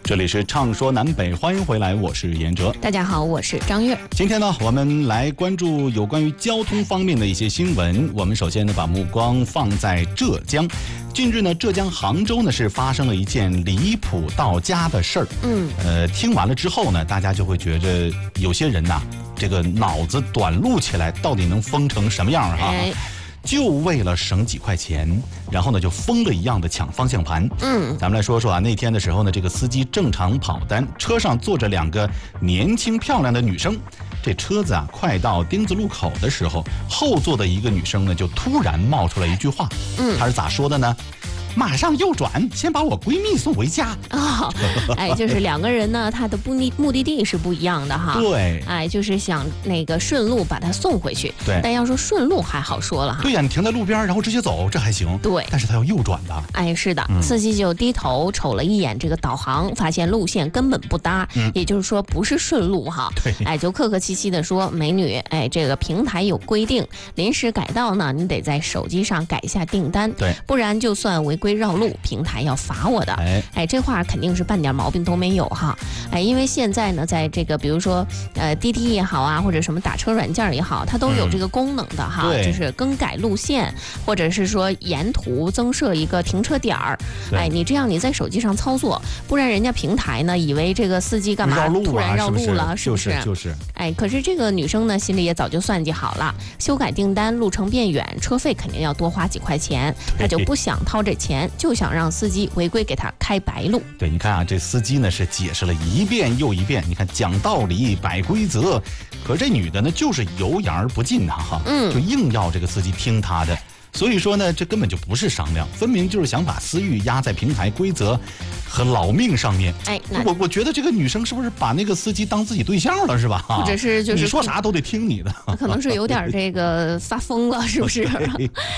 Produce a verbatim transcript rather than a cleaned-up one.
这里是畅说南北，欢迎回来，我是严哲。 大家好，我是张悦。 今天呢，我们来关注有关于交通方面的一些新闻。我们首先呢，把目光放在浙江。近日呢，浙江杭州呢是发生了一件离谱到家的事儿。嗯，呃，听完了之后呢，大家就会觉着有些人呐、啊，这个脑子短路起来，到底能疯成什么样哈？哎就为了省几块钱，然后呢就疯了一样的抢方向盘。嗯，咱们来说说啊，那天的时候呢，这个司机正常跑单，车上坐着两个年轻漂亮的女生。这车子啊，快到丁字路口的时候，后座的一个女生呢，就突然冒出来一句话。嗯，她是咋说的呢？马上右转，先把我闺蜜送回家。 哦，哎，就是两个人呢，他的目的目的地是不一样的哈。 对， 哎，就是想那个顺路把他送回去。 对， 但要说顺路还好说了哈。 对呀、啊，你停在路边，然后直接走，这还行。 对， 但是他要右转的。 哎，是的，嗯、司机就低头瞅了一眼这个导航，发现路线根本不搭，嗯、也就是说不是顺路哈。 对， 哎，就客客气气的说，美女，哎，这个平台有规定，临时改道呢，你得在手机上改一下订单， 对， 不然就算违规绕路，平台要罚我的。哎, 哎，这话肯定是半点毛病都没有哈。哎，因为现在呢，在这个比如说呃滴滴也好啊，或者什么打车软件也好，它都有这个功能的哈，嗯、就是更改路线，或者是说沿途增设一个停车点儿。哎，你这样你在手机上操作，不然人家平台呢以为这个司机干嘛、 啊、 突然绕路了， 是不是？就是就是。 哎，可是这个女生呢心里也早就算计好了，修改订单路程变远，车费肯定要多花几块钱，她就不想掏这钱，就想让司机违规给他开白路。 对，你看啊，这司机呢是解释了一遍又一遍，你看讲道理摆规则，可这女的呢就是油盐而不进呐哈，嗯，就硬要这个司机听她的。所以说呢，这根本就不是商量，分明就是想把私欲压在平台规则和老命上面。哎，我我觉得这个女生是不是把那个司机当自己对象了，是吧？ 或者是就是你说啥都得听你的， 可能是有点这个发疯了，是不是？